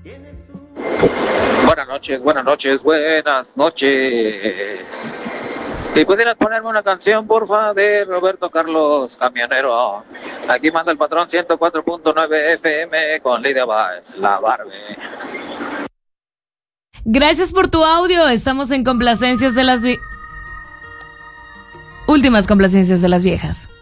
Buenas noches, buenas noches, buenas noches. ¿Y pudieras ponerme una canción, porfa, de Roberto Carlos, Camionero? Aquí manda el patrón 104.9 FM con Lidia Báez, la Barbie. Gracias por tu audio. Estamos en complacencias de las últimas complacencias de las viejas.